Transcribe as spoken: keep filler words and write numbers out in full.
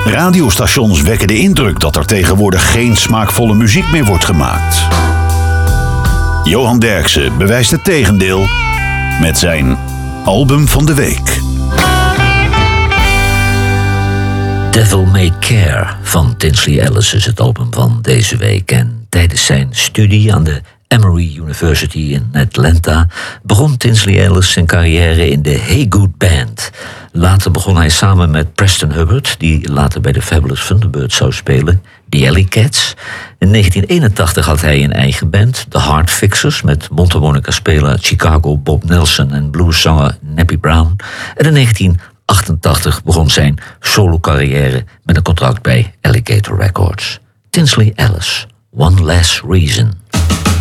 Radiostations wekken de indruk dat er tegenwoordig geen smaakvolle muziek meer wordt gemaakt. Johan Derksen bewijst het tegendeel met zijn album van de week. Devil May Care van Tinsley Ellis is het album van deze week. En tijdens zijn studie aan de Emory University in Atlanta begon Tinsley Ellis zijn carrière in de Hey Good Band. Later begon hij samen met Preston Hubbard, die later bij de Fabulous Thunderbirds zou spelen, The Alley Cats. In negentien eenentachtig had hij een eigen band, The Heart Fixers, met mondharmonica-speler Chicago Bob Nelson en blueszanger Nappy Brown. En in negentien achtentachtig begon zijn solo-carrière met een contract bij Alligator Records. Tinsley Ellis, One Less Reason.